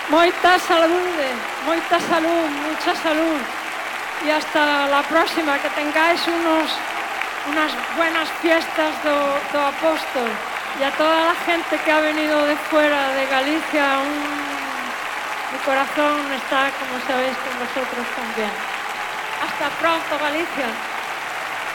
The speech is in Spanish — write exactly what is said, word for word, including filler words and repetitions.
Moita saúde, moita salud, mucha salud. Y hasta la próxima, que tengáis unos, unas buenas fiestas do, do apóstol. Y a toda la gente que ha venido de fuera de Galicia, un, mi corazón está, como sabéis, con vosotros también. Hasta pronto, Galicia.